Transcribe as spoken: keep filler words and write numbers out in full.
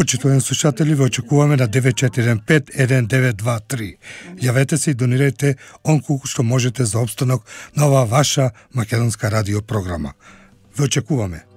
Почитувани слушатели, ве очекуваме на девет четири пет еден девет два три. Јавете се и донирајте онку што можете за опстанок на оваа ваша македонска радио програма. Ве очекуваме.